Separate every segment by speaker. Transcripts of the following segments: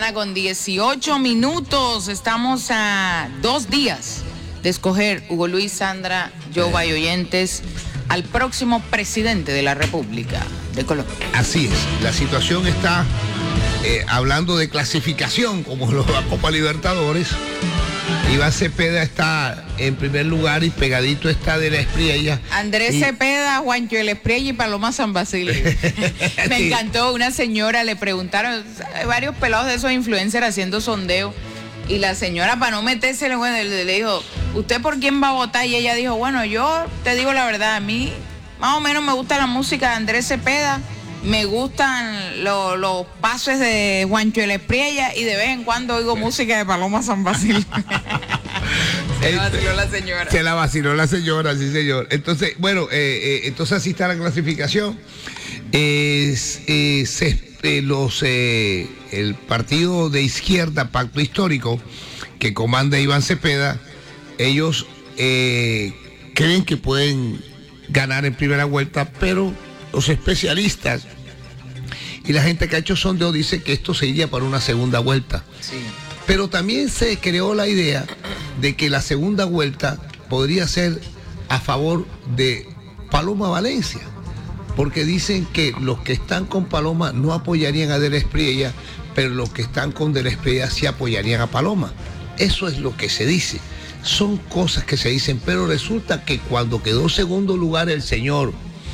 Speaker 1: 8:18. Estamos a 2 días de escoger, Hugo Luis, Sandra, Jova y oyentes, al próximo presidente de la República de Colombia.
Speaker 2: Así es, la situación está, hablando de clasificación, como la Copa Libertadores, Iván Cepeda está en primer lugar y pegadito está de la Espriella.
Speaker 1: Andrés Cepeda, Juancho de la Espriella y Paloma San Basilio. Me
Speaker 2: Sí.
Speaker 1: encantó, una señora le preguntaron, hay varios pelados de esos influencers haciendo sondeo, y la señora, para no meterse, le dijo, ¿usted por quién va a votar? Y ella dijo, bueno, yo te digo la verdad, a mí más o menos me gusta la música de Andrés Cepeda, me gustan los pases de Juancho de la Espriella y de vez en cuando oigo música de Paloma San Basilio. Se la vaciló la señora.
Speaker 2: Se la vaciló la señora, sí señor. Entonces, bueno, entonces así está la clasificación. El partido de izquierda, Pacto Histórico, que comanda Iván Cepeda, ellos creen que pueden ganar en primera vuelta, pero los especialistas y la gente que ha hecho sondeo dice que esto se iría para una segunda vuelta.
Speaker 1: Sí.
Speaker 2: Pero también se creó la idea de que la segunda vuelta podría ser a favor de Paloma Valencia, porque dicen que los que están con Paloma no apoyarían a De la Espriella, pero los que están con De la Espriella sí apoyarían a Paloma. Eso es lo que se dice. Son cosas que se dicen, pero resulta que cuando quedó segundo lugar el señor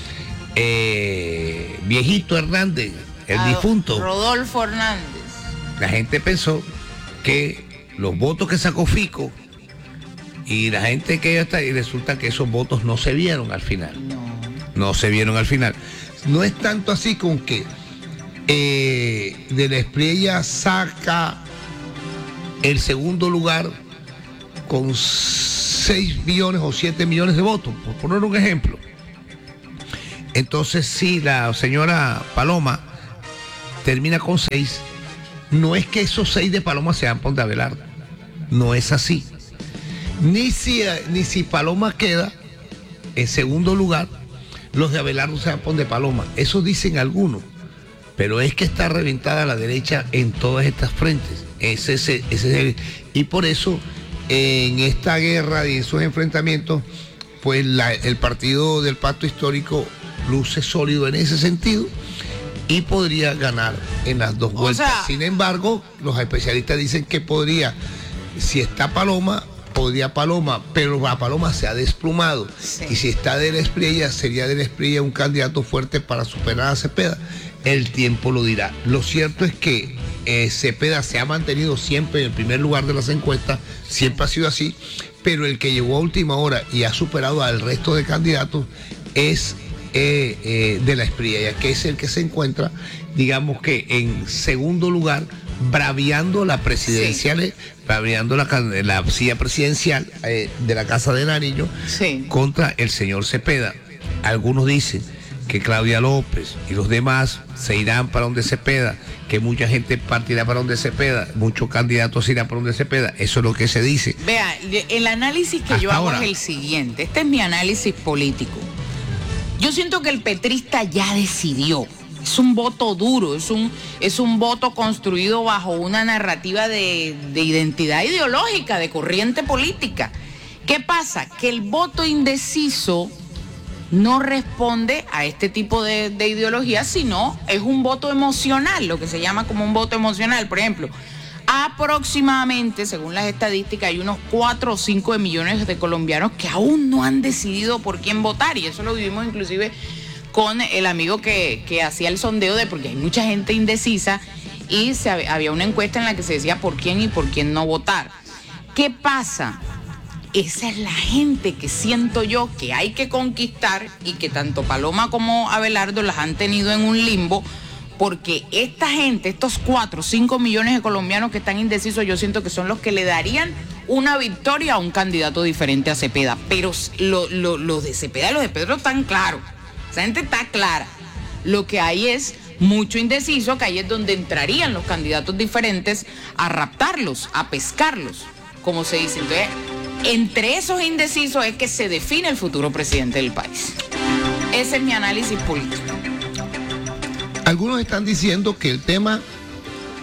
Speaker 2: Viejito Hernández, el difunto
Speaker 1: Rodolfo Hernández,
Speaker 2: la gente pensó que los votos que sacó Fico y la gente que está, y resulta que esos votos no se vieron al final. No se vieron al final. No es tanto así con que De la Espriella saca el segundo lugar con 6 millones o 7 millones de votos, por poner un ejemplo. Entonces, si la señora Paloma termina con 6, no es que esos 6 de Paloma sean por de Abelardo. No es así. Ni si Paloma queda en segundo lugar, los de Abelardo sean por de Paloma. Eso dicen algunos. Pero es que está reventada la derecha en todas estas frentes. Y por eso, en esta guerra y en esos enfrentamientos, pues el partido del Pacto Histórico luce sólido en ese sentido y podría ganar en las dos vueltas. Sin embargo, los especialistas dicen que podría, si está Paloma, podría Paloma, pero la Paloma se ha desplumado. Sí. Y si está De la Espriella, sería De la Espriella un candidato fuerte para superar a Cepeda. El tiempo lo dirá. Lo cierto es que Cepeda se ha mantenido siempre en el primer lugar de las encuestas, siempre ha sido así, pero el que llegó a última hora y ha superado al resto de candidatos es De la Espriella, que es el que se encuentra, digamos que en segundo lugar, braviando la presidencial, sí, braviando la silla presidencial de la Casa de Nariño, sí, contra el señor Cepeda. Algunos dicen que Claudia López y los demás se irán para donde Cepeda, que mucha gente partirá para donde Cepeda, muchos candidatos irán para donde Cepeda. Eso es lo que se dice.
Speaker 1: Vea, el análisis que yo hago es el siguiente. Este es mi análisis político. Yo siento que el petrista ya decidió. Es un voto duro, es un voto construido bajo una narrativa de identidad ideológica, de corriente política. ¿Qué pasa? Que el voto indeciso no responde a este tipo de ideología, sino es un voto emocional, lo que se llama como un voto emocional. Por ejemplo, aproximadamente, según las estadísticas, hay unos 4 o 5 millones de colombianos que aún no han decidido por quién votar, y eso lo vivimos inclusive con el amigo que hacía el sondeo porque hay mucha gente indecisa y había una encuesta en la que se decía por quién y por quién no votar. ¿Qué pasa? Esa es la gente que siento yo que hay que conquistar y que tanto Paloma como Abelardo las han tenido en un limbo, porque esta gente, estos 4 o 5 millones de colombianos que están indecisos, yo siento que son los que le darían una victoria a un candidato diferente a Cepeda. Pero los de Cepeda y los de Pedro están claros. Esa gente está clara. Lo que hay es mucho indeciso, que ahí es donde entrarían los candidatos diferentes a raptarlos, a pescarlos, como se dice. Entonces, entre esos indecisos es que se define el futuro presidente del país. Ese es mi análisis político.
Speaker 2: Algunos están diciendo que el tema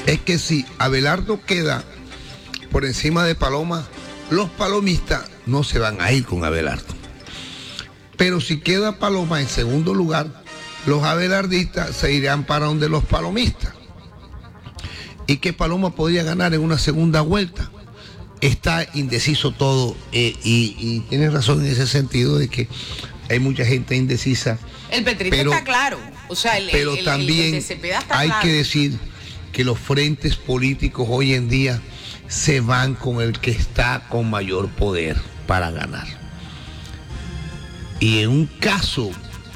Speaker 2: es que si Abelardo queda por encima de Paloma, los palomistas no se van a ir con Abelardo. Pero si queda Paloma en segundo lugar, los abelardistas se irán para donde los palomistas. Y que Paloma podría ganar en una segunda vuelta. Está indeciso todo y tienes razón en ese sentido de que hay mucha gente indecisa.
Speaker 1: El petrista está claro. O sea,
Speaker 2: pero también hay que decir que los frentes políticos hoy en día se van con el que está con mayor poder para ganar. Y en un caso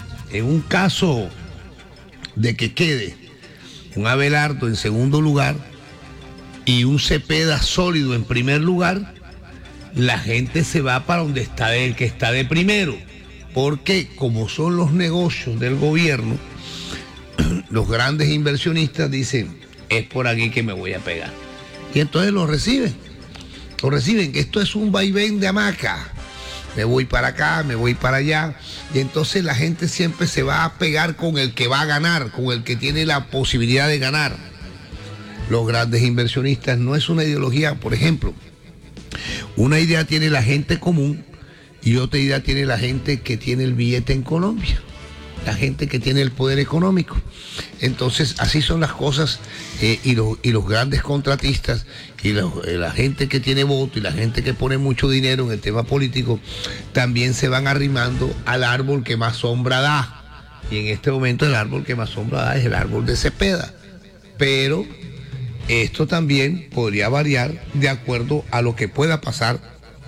Speaker 2: de que quede un Abelardo en segundo lugar y un Cepeda sólido en primer lugar, la gente se va para donde está el que está de primero, porque como son los negocios del gobierno, los grandes inversionistas dicen, es por aquí que me voy a pegar. Y entonces lo reciben, que esto es un vaivén de hamaca. Me voy para acá, me voy para allá. Y entonces la gente siempre se va a pegar con el que va a ganar, con el que tiene la posibilidad de ganar. Los grandes inversionistas no es una ideología, por ejemplo. Una idea tiene la gente común y otra idea tiene la gente que tiene el billete en Colombia, la gente que tiene el poder económico. Entonces así son las cosas y los grandes contratistas y la gente que tiene voto y la gente que pone mucho dinero en el tema político también se van arrimando al árbol que más sombra da. Y en este momento el árbol que más sombra da es el árbol de Cepeda. Pero esto también podría variar de acuerdo a lo que pueda pasar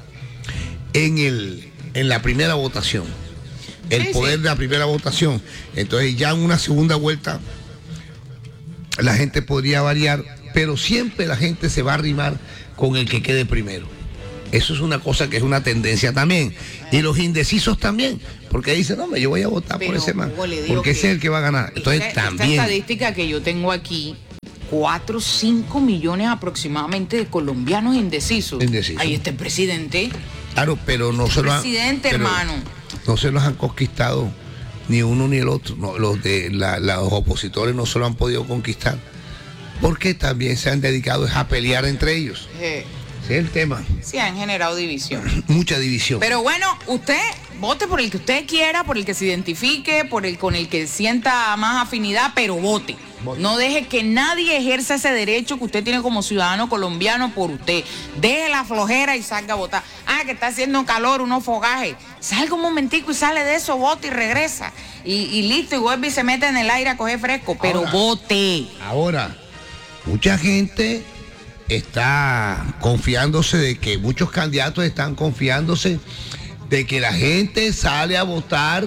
Speaker 2: en la primera votación. El poder de la primera votación. Entonces ya en una segunda vuelta la gente podría variar, pero siempre la gente se va a arrimar con el que quede primero. Eso es una cosa que es una tendencia también. Y los indecisos también, porque dicen, no, yo voy a votar por ese man, porque ese es el que va a ganar. Entonces también.
Speaker 1: Esta estadística que yo tengo aquí, 4 o 5 millones aproximadamente de colombianos indecisos. Ahí está el presidente.
Speaker 2: Claro, pero no se lo han...
Speaker 1: Presidente, hermano.
Speaker 2: No se los han conquistado ni uno ni el otro. No, los opositores no se lo han podido conquistar porque también se han dedicado a pelear entre ellos. Ese es el tema.
Speaker 1: Sí, han generado división.
Speaker 2: Mucha división.
Speaker 1: Pero bueno, usted vote por el que usted quiera, por el que se identifique, con el que sienta más afinidad, pero vote. No deje que nadie ejerza ese derecho que usted tiene como ciudadano colombiano por usted. Deje la flojera y salga a votar. Que está haciendo calor, unos fogajes. Salga un momentico y sale de eso, vote y regresa. Y listo, y vuelve y se mete en el aire a coger fresco. Pero vote.
Speaker 2: Ahora, mucha gente está confiándose de que muchos candidatos están confiándose de que la gente sale a votar.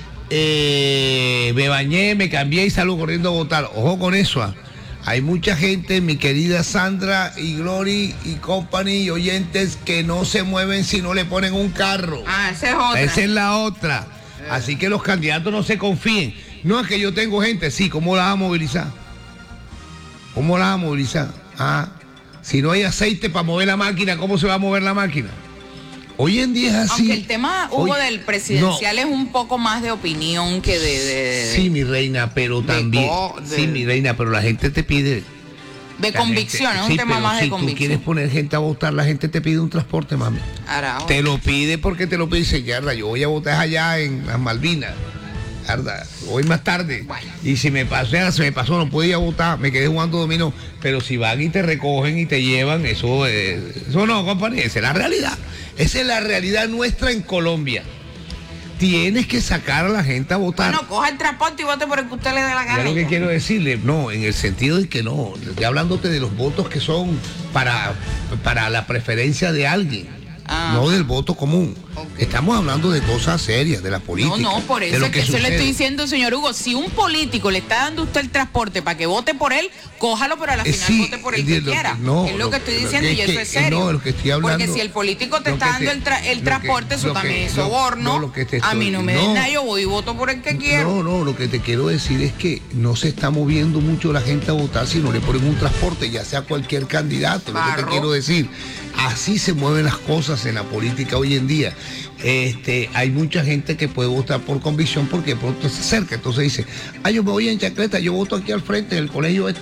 Speaker 2: Me bañé, me cambié y salgo corriendo a votar. Ojo con eso. Hay mucha gente, mi querida Sandra y Glory y company y oyentes, que no se mueven si no le ponen un carro.
Speaker 1: Esa es otra.
Speaker 2: Esa es la otra. Así que los candidatos no se confíen. No es que yo tengo gente, sí, ¿cómo la vas a movilizar? ¿Cómo la vas a movilizar? Si no hay aceite para mover la máquina, ¿cómo se va a mover la máquina? Hoy en día es así.
Speaker 1: Aunque el tema, Hugo, del presidencial es un poco más de opinión que de
Speaker 2: sí, mi reina, pero también... Sí, mi reina, pero la gente te pide...
Speaker 1: De convicción, es un tema más de convicción. Si tú quieres
Speaker 2: poner gente a votar, la gente te pide un transporte, mami. Te lo pide porque te lo pide y dice, yarda, yo voy a votar allá en las Malvinas. Yarda, hoy más tarde. Bueno. Y si me pasó, no podía votar, me quedé jugando dominó. Pero si van y te recogen y te llevan, eso no, compañía, esa es la realidad. Esa es la realidad nuestra en Colombia. Tienes que sacar a la gente a votar.
Speaker 1: Bueno, coja el transporte y vote por el que usted le dé la gana.
Speaker 2: Ya lo que quiero decirle, no, en el sentido de que no, estoy hablándote de los votos que son para la preferencia de alguien. No del voto común. Okay. Estamos hablando de cosas serias, de la política.
Speaker 1: No, por eso es que eso le estoy diciendo, señor Hugo. Si un político le está dando a usted el transporte para que vote por él, cójalo, pero a la final vote por el que quiera. No, es lo que estoy diciendo y eso es serio.
Speaker 2: No, lo que estoy hablando,
Speaker 1: porque si el político te está dando el transporte, eso también es soborno. A mí no me den nada, yo voy y voto por el que quiero.
Speaker 2: No, lo que te quiero decir es que no se está moviendo mucho la gente a votar si no le ponen un transporte, ya sea cualquier candidato. Lo que te quiero decir. Así se mueven las cosas en la política hoy en día. Hay mucha gente que puede votar por convicción porque de pronto se acerca. Entonces dice, yo me voy en chancleta, yo voto aquí al frente del colegio este.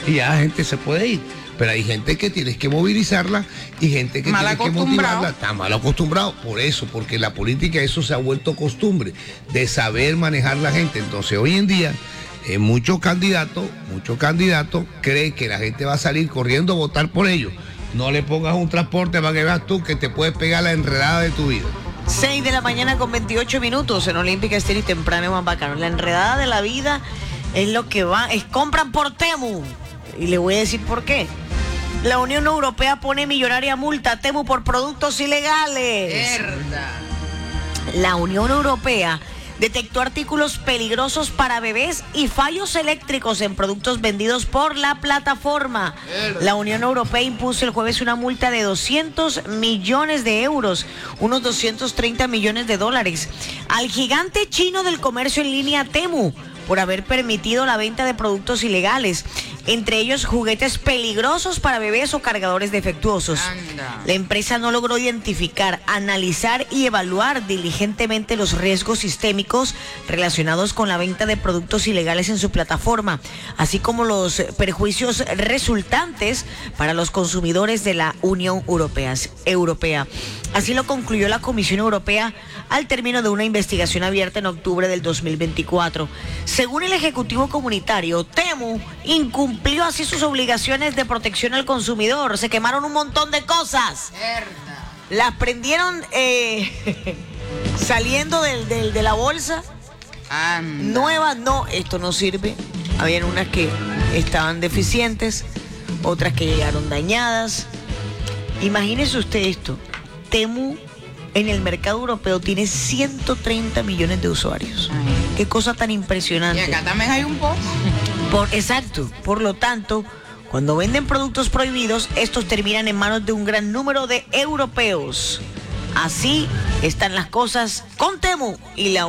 Speaker 2: y ya la gente se puede ir. Pero hay gente que tienes que movilizarla y gente que tienes que motivarla. Está mal acostumbrado. Por eso, porque la política eso se ha vuelto costumbre, de saber manejar la gente. Entonces hoy en día muchos candidatos creen que la gente va a salir corriendo a votar por ellos. No le pongas un transporte para que veas tú que te puedes pegar la enredada de tu vida.
Speaker 3: 6 de la mañana con 28 minutos en Olímpica Estéreo y temprano más bacano. La enredada de la vida es lo que va, es compran por Temu. Y le voy a decir por qué. La Unión Europea pone millonaria multa a Temu por productos ilegales.
Speaker 1: Verdad.
Speaker 3: La Unión Europea detectó artículos peligrosos para bebés y fallos eléctricos en productos vendidos por la plataforma. La Unión Europea impuso el jueves una multa de 200 millones de euros, unos 230 millones de dólares, al gigante chino del comercio en línea Temu por haber permitido la venta de productos ilegales, entre ellos juguetes peligrosos para bebés o cargadores defectuosos.
Speaker 1: Anda.
Speaker 3: La empresa no logró identificar, analizar y evaluar diligentemente los riesgos sistémicos relacionados con la venta de productos ilegales en su plataforma, así como los perjuicios resultantes para los consumidores de la Unión Europea. Así lo concluyó la Comisión Europea al término de una investigación abierta en octubre del 2024. Según el Ejecutivo Comunitario, Temu incumplió así sus obligaciones de protección al consumidor. Se quemaron un montón de cosas.
Speaker 1: Verdad.
Speaker 3: Las prendieron saliendo de la bolsa.
Speaker 1: Anda.
Speaker 3: Nuevas, no, esto no sirve. Habían unas que estaban deficientes, otras que llegaron dañadas. Imagínese usted esto. Temu en el mercado europeo tiene 130 millones de usuarios.
Speaker 1: Ay.
Speaker 3: Qué cosa tan impresionante.
Speaker 1: Y acá también hay un poco.
Speaker 3: Exacto. Por lo tanto, cuando venden productos prohibidos, estos terminan en manos de un gran número de europeos. Así están las cosas con Temu y la